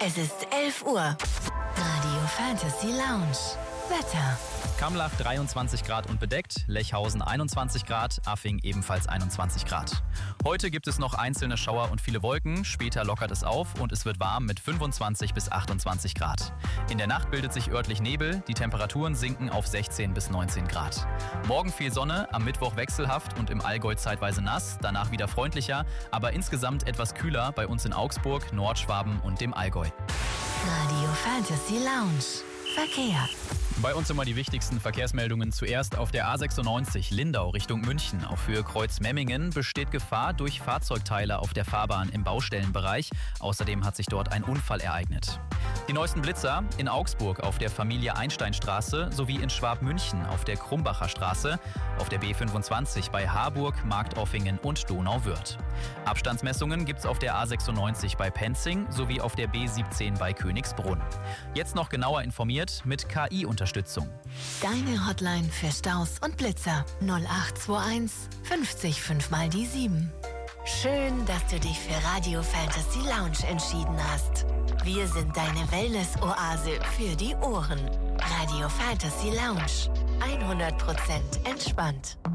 Es ist 11 Uhr. Radio Fantasy Lounge. Wetter. Kamlach 23 Grad und bedeckt, Lechhausen 21 Grad, Affing ebenfalls 21 Grad. Heute gibt es noch einzelne Schauer und viele Wolken, später lockert es auf und es wird warm mit 25 bis 28 Grad. In der Nacht bildet sich örtlich Nebel, die Temperaturen sinken auf 16 bis 19 Grad. Morgen viel Sonne, am Mittwoch wechselhaft und im Allgäu zeitweise nass, danach wieder freundlicher, aber insgesamt etwas kühler bei uns in Augsburg, Nordschwaben und dem Allgäu. Radio Fantasy Lounge. Verkehr. Bei uns immer die wichtigsten Verkehrsmeldungen. Zuerst auf der A96 Lindau Richtung München. Auf Höhe Kreuz-Memmingen besteht Gefahr durch Fahrzeugteile auf der Fahrbahn im Baustellenbereich. Außerdem hat sich dort ein Unfall ereignet. Die neuesten Blitzer in Augsburg auf der Familie-Einstein-Straße sowie in Schwabmünchen auf der Krumbacher Straße, auf der B25 bei Harburg, Marktoffingen und Donauwörth. Abstandsmessungen gibt's auf der A96 bei Penzing sowie auf der B17 bei Königsbrunn. Jetzt noch genauer informiert mit KI-Unterstützung. Deine Hotline für Staus und Blitzer 0821 50 5 mal die 7. Schön, dass du dich für Radio Fantasy Lounge entschieden hast. Wir sind deine Wellness-Oase für die Ohren. Radio Fantasy Lounge. 100% entspannt.